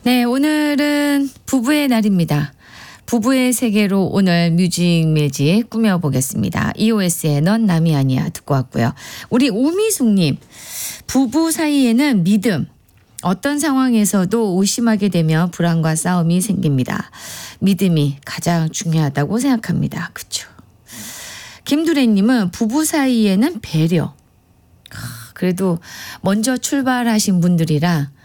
네, 오늘은 부부의 날입니다. 부부의 세계로 오늘 뮤직 매직 꾸며보겠습니다. EOS의 넌 남이 아니야 듣고 왔고요. 우리 오미숙님, 부부 사이에는 믿음. 어떤 상황에서도 의심하게 되면 불안과 싸움이 생깁니다. 믿음이 가장 중요하다고 생각합니다. 그렇죠. 김두래님은 부부 사이에는 배려. 그래도 먼저 출발하신 분들이라